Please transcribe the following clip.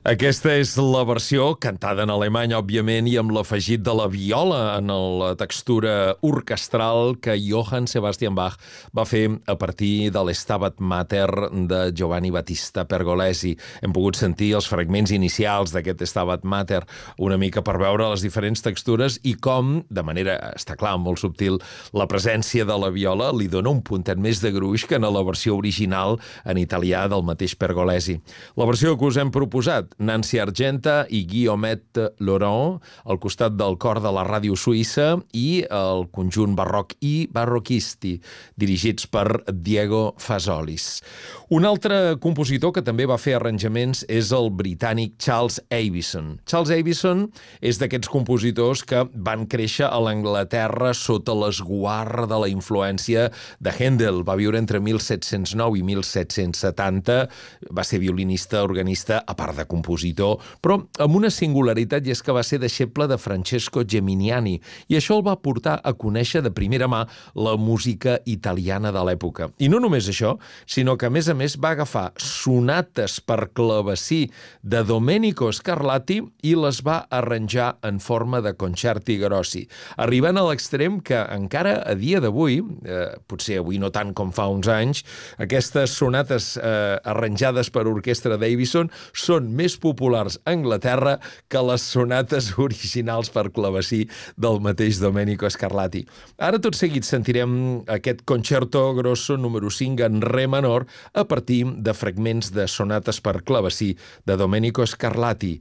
Aquesta és la versió cantada en alemany, òbviament, i amb l'afegit de la viola en la textura orquestral que Johann Sebastian Bach va fer a partir de l'Stabat Mater de Giovanni Battista Pergolesi. Hem pogut sentir els fragments inicials d'aquest Stabat Mater una mica per veure les diferents textures i com, de manera, està clar, molt subtil, la presència de la viola li dona un puntet més de gruix que en la versió original en italià del mateix Pergolesi. La versió que us hem proposat, Nancy Argenta i Guillaumet Laurent, al costat del cor de la ràdio suïssa i el conjunt barroc i barroquisti, dirigits per Diego Fazolis. Un altre compositor que també va fer arranjaments és el britànic Charles Avison. Charles Avison és d'aquests compositors que van créixer a l'Anglaterra sota l'esguard de la influència de Handel. Va viure entre 1709 i 1770, va ser violinista, organista, a part de compositor, però amb una singularitat, i és que va ser deixeble de Francesco Geminiani, i això el va portar a conèixer de primera mà la música italiana de l'època. I no només això, sinó que, a més, va agafar sonates per clavecí de Domenico Scarlatti i les va arranjar en forma de concerti grossi, arribant a l'extrem que encara a dia d'avui, potser avui no tant com fa uns anys, aquestes sonates arranjades per orquestra d'Avison són més populars a Anglaterra que les sonates originals per clavecí del mateix Domenico Scarlatti. Ara tot seguit sentirem aquest Concerto Grosso número 5 en re menor a partir de fragments de sonates per clavecí de Domenico Scarlatti.